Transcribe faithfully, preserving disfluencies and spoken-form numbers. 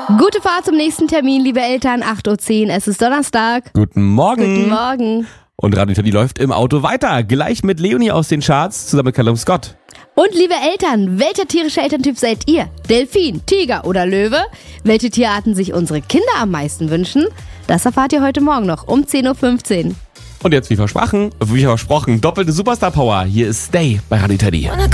Gute Fahrt zum nächsten Termin, liebe Eltern. acht Uhr zehn, es ist Donnerstag. Guten Morgen. Guten Morgen. Und Radio Teddy läuft im Auto weiter. Gleich mit Leonie aus den Charts, zusammen mit Callum Scott. Und liebe Eltern, welcher tierische Elterntyp seid ihr? Delfin, Tiger oder Löwe? Welche Tierarten sich unsere Kinder am meisten wünschen? Das erfahrt ihr heute Morgen noch um zehn Uhr fünfzehn. Und jetzt wie versprochen, wie versprochen, doppelte Superstar-Power. Hier ist Stay bei Radio Teddy.